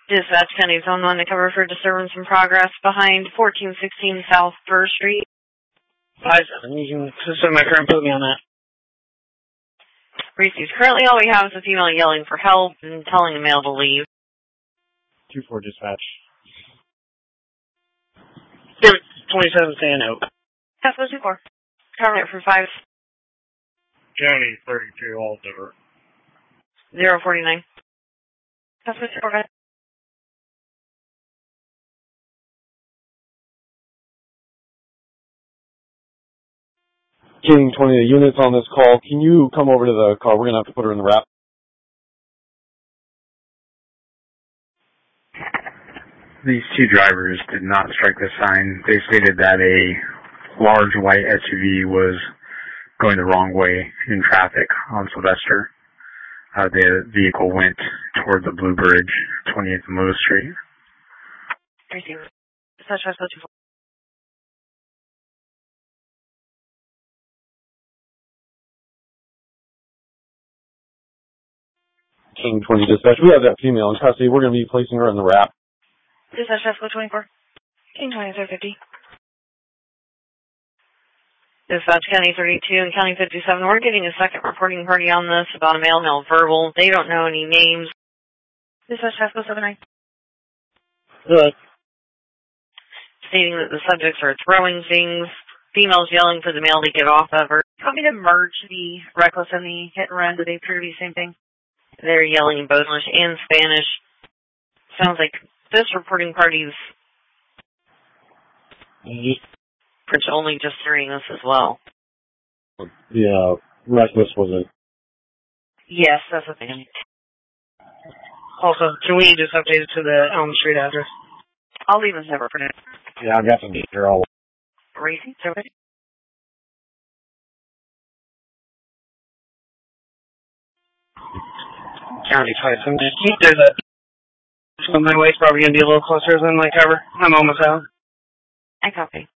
Dispatch County's on cover for disturbance in progress behind 1416 South Fur Street. 5-7, you can send my current put me on that. Reese's. Currently all we have is a female yelling for help and telling the male to leave. 2-4 dispatch. 27 staying out. Tesla 2-4. Cover it for 5. County 32, all over. 049. Tesla 2-4, guys. King 20, the unit's on this call. Can you come over to the car? We're going to have to put her in the wrap. These two drivers did not strike the sign. They stated that a large white SUV was going the wrong way in traffic on Sylvester. The vehicle went toward the Blue Bridge, 28th and Lewis Street. Receiver. Dispatch Tesla 2-4. King 20 dispatch. We have that female in custody. We're going to be placing her in the wrap. Dispatch Tesla 24. King 20, 350. Dispatch County 32 and County 57. We're getting a second reporting party on this about a male verbal. They don't know any names. Dispatch Tesla 79. Good. Stating that the subjects are throwing things. Females yelling for the male to get off of her. Want me to merge the reckless and the hit and run? Do they appear to be the same thing? They're yelling in both English and Spanish. Sounds like this reporting party's French only just hearing this as well. Yeah, reckless was it? Yes, that's the thing. Also, can we just update it to the Elm Street address? I'll leave this over for now. Yeah, I've got some here. I'll... Racing service. County 27. There's a... So my way's probably going to be a little closer than my cover. I'm almost out. I copy.